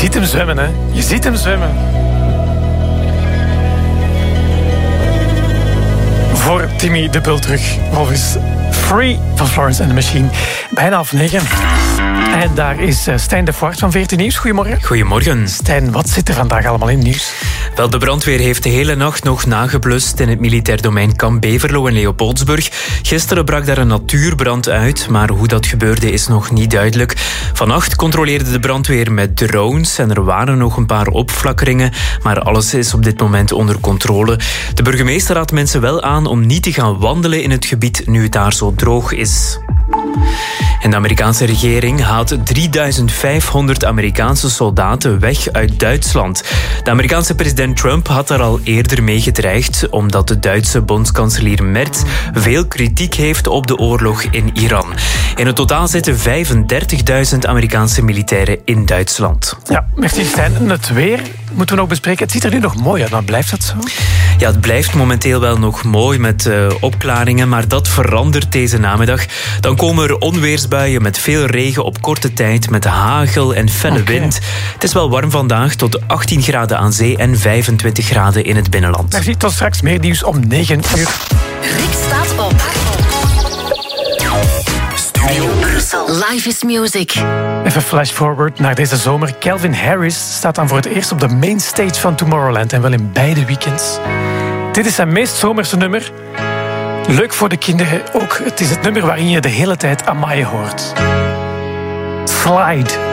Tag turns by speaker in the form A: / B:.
A: ziet hem zwemmen, hè. Je ziet hem zwemmen. Voor Timmy de Bultrug. Of is Free van Florence and the Machine. Bijna 9:30. En daar is Stijn de Voort van 14 Nieuws. Goedemorgen.
B: Goedemorgen.
A: Stijn, wat zit er vandaag allemaal in nieuws?
B: Wel, de brandweer heeft de hele nacht nog nageblust in het militair domein Kamp Beverlo in Leopoldsburg. Gisteren brak daar een natuurbrand uit, maar hoe dat gebeurde is nog niet duidelijk. Vannacht controleerde de brandweer met drones en er waren nog een paar opflakkeringen, maar alles is op dit moment onder controle. De burgemeester raadt mensen wel aan om niet te gaan wandelen in het gebied nu het daar zo droog is. En de Amerikaanse regering haalt 3500 Amerikaanse soldaten weg uit Duitsland. De Amerikaanse president Trump had daar al eerder mee gedreigd, omdat de Duitse bondskanselier Merz veel kritiek heeft op de oorlog in Iran. In het totaal zitten 35.000 Amerikaanse militairen in Duitsland.
A: Ja, merci Stijn. En het weer moeten we nog bespreken. Het ziet er nu nog mooi uit, maar blijft dat zo?
B: Ja, het blijft momenteel wel nog mooi met opklaringen, maar dat verandert deze namiddag. Dan komen er onweersbuien met veel regen op korte tijd, met hagel en felle wind. Het is wel warm vandaag, tot 18 graden aan zee en 25 graden in het binnenland.
A: Merci, tot straks meer nieuws om 9:00.
C: Rick staat op. Studio Brussel. Live is music.
A: Even flash forward naar deze zomer. Calvin Harris staat dan voor het eerst op de main stage van Tomorrowland en wel in beide weekends. Dit is zijn meest zomerse nummer. Leuk voor de kinderen ook. Het is het nummer waarin je de hele tijd Amai hoort. Slide.